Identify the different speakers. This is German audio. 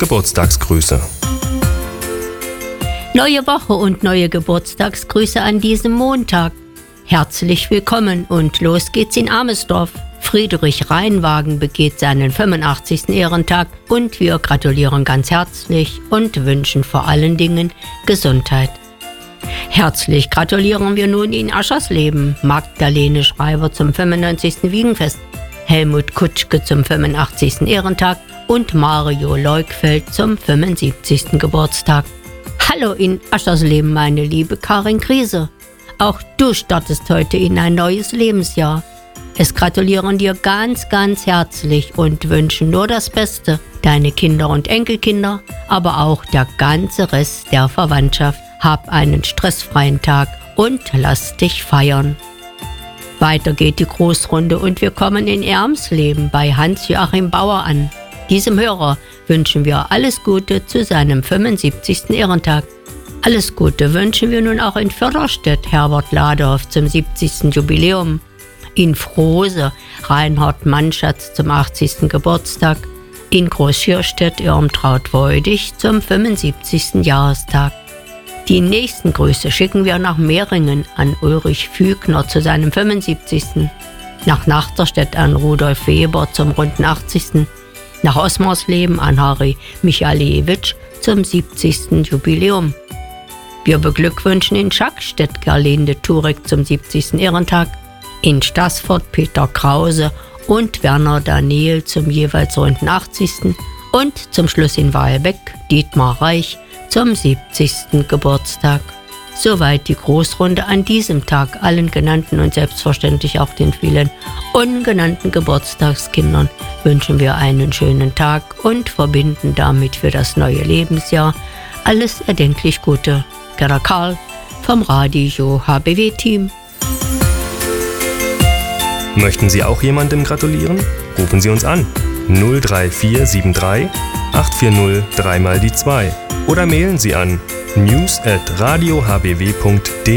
Speaker 1: Geburtstagsgrüße.
Speaker 2: Neue Woche und neue Geburtstagsgrüße an diesem Montag. Herzlich willkommen und los geht's in Amesdorf. Friedrich Reinwagen begeht seinen 85. Ehrentag und wir gratulieren ganz herzlich und wünschen vor allen Dingen Gesundheit. Herzlich gratulieren wir nun in Aschersleben, Magdalene Schreiber zum 95. Wiegenfest, Helmut Kutschke zum 85. Ehrentag und Mario Leukfeld zum 75. Geburtstag. Hallo in Aschersleben, meine liebe Karin Kriese. Auch du startest heute in ein neues Lebensjahr. Es gratulieren dir ganz, ganz herzlich und wünschen nur das Beste. Deine Kinder und Enkelkinder, aber auch der ganze Rest der Verwandtschaft. Hab einen stressfreien Tag und lass dich feiern. Weiter geht die Großrunde und wir kommen in Ermsleben bei Hans-Joachim Bauer an. Diesem Hörer wünschen wir alles Gute zu seinem 75. Ehrentag. Alles Gute wünschen wir nun auch in Förderstedt Herbert Ladorf zum 70. Jubiläum. In Frohse Reinhard Mannschatz zum 80. Geburtstag, in Großschierstedt Irmtraut Weudig zum 75. Jahrestag. Die nächsten Grüße schicken wir nach Mehringen an Ulrich Fügner zu seinem 75. Nach Nachterstedt an Rudolf Weber zum runden 80. Nach Osmarsleben an Harry Michaliewicz zum 70. Jubiläum. Wir beglückwünschen in Schackstedt Gerlinde Turek zum 70. Ehrentag, in Staßfurt Peter Krause und Werner Daniel zum jeweils runden 80. und zum Schluss in Wahlbeck Dietmar Reich zum 70. Geburtstag. Soweit die Großrunde an diesem Tag allen genannten und selbstverständlich auch den vielen ungenannten Geburtstagskindern wünschen wir einen schönen Tag und verbinden damit für das neue Lebensjahr alles erdenklich Gute. Gerda Karl vom Radio HBW-Team.
Speaker 1: Möchten Sie auch jemandem gratulieren? Rufen Sie uns an 03473 840 3x2 oder mailen Sie an news@radiohbw.de.